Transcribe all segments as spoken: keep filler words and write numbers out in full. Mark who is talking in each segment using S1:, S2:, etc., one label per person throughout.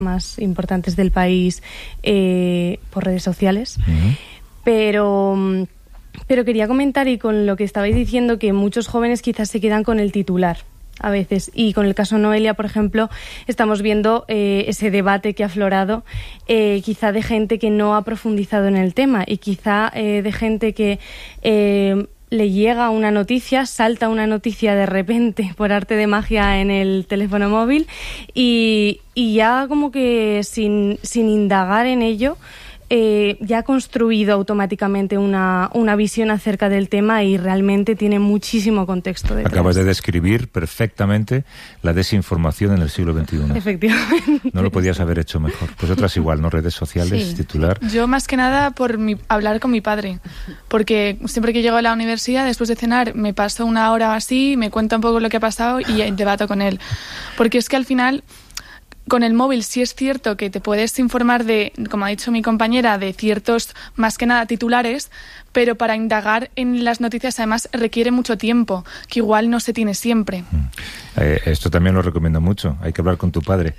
S1: más importantes del país eh, por redes sociales. Uh-huh. Pero, pero quería comentar, y con lo que estabais diciendo, que muchos jóvenes quizás se quedan con el titular a veces, y con el caso Noelia, por ejemplo, estamos viendo eh, ese debate que ha aflorado, eh, quizá de gente que no ha profundizado en el tema, y quizá eh, de gente que eh, le llega una noticia, salta una noticia de repente por arte de magia en el teléfono móvil, y, y ya como que sin, sin indagar en ello, Eh, ya ha construido automáticamente una, una visión acerca del tema, y realmente tiene muchísimo contexto detrás.
S2: Acabas de describir perfectamente la desinformación en el siglo veintiuno.
S1: Efectivamente.
S2: No lo podías haber hecho mejor. Pues otras igual, ¿no? Redes sociales, sí. Titular.
S3: Yo más que nada por mi, hablar con mi padre, porque siempre que llego a la universidad, después de cenar, me paso una hora así, me cuenta un poco lo que ha pasado y debato con él. Porque es que al final, con el móvil sí es cierto que te puedes informar de, como ha dicho mi compañera, de ciertos, más que nada, titulares, pero para indagar en las noticias además requiere mucho tiempo, que igual no se tiene siempre.
S2: Eh, esto también lo recomiendo mucho. Hay que hablar con tu padre.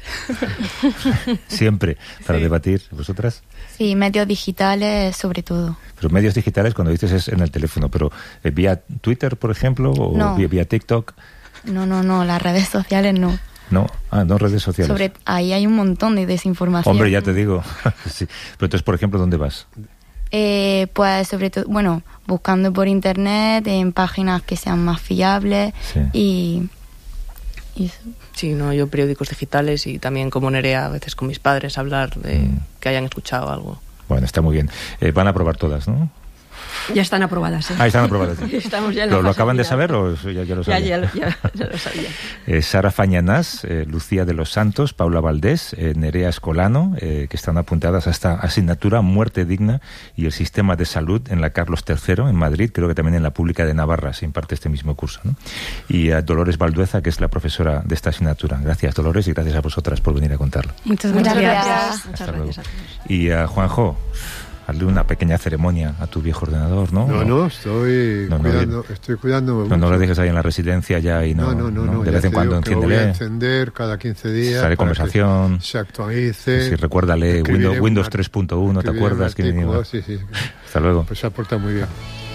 S2: Siempre, para sí. debatir. ¿Vosotras?
S4: Sí, medios digitales sobre todo.
S2: Pero medios digitales, cuando dices, es en el teléfono, pero eh, vía Twitter, por ejemplo, o
S4: no.
S2: vía, vía TikTok.
S4: No, no, no, las redes sociales no.
S2: No, ah, no redes sociales.
S4: Sobre, ahí hay un montón de desinformación.
S2: Hombre, ya te digo. Sí. Pero entonces, por ejemplo, ¿dónde vas?
S4: Eh, pues sobre todo, bueno, buscando por internet, en páginas que sean más fiables, sí. y, y eso.
S5: Sí, no, yo periódicos digitales, y también como Nerea, a veces con mis padres, hablar de mm. que hayan escuchado algo.
S2: Bueno, está muy bien. Eh, van a probar todas, ¿no?
S6: Ya están aprobadas. ¿eh?
S2: Ah, están aprobadas.
S6: Sí. Estamos ya en
S2: ¿Lo,
S6: la
S2: ¿Lo acaban
S6: final.
S2: de saber o ya, ya lo sabían?
S6: Ya, ya, ya, ya lo sabía.
S2: eh, Sara Fañanás, eh, Lucía de los Santos, Paula Valdés, eh, Nerea Escolano, eh, que están apuntadas a esta asignatura Muerte Digna y el Sistema de Salud en la Carlos tercero, en Madrid. Creo que también en la Pública de Navarra se imparte este mismo curso, ¿no? Y a Dolores Valdueza, que es la profesora de esta asignatura. Gracias, Dolores, y gracias a vosotras por venir a contarlo.
S1: Muchas gracias.
S4: Muchas gracias.
S6: Muchas gracias a todos.
S2: Y a Juanjo, hazle una pequeña ceremonia a tu viejo ordenador, ¿no?
S7: No, no, estoy no, no, cuidando, estoy cuidándome
S2: no, no lo dejes ahí en la residencia ya y no,
S7: no, no, no, no
S2: de vez en cuando enciéndele.
S7: Voy a encender cada quince días.
S2: Sale conversación.
S7: Se actualice.
S2: Sí, recuérdale Windows, Windows tres punto uno, ¿te acuerdas?
S7: Artículo, sí, sí.
S2: Hasta luego.
S7: Pues se aporta muy bien.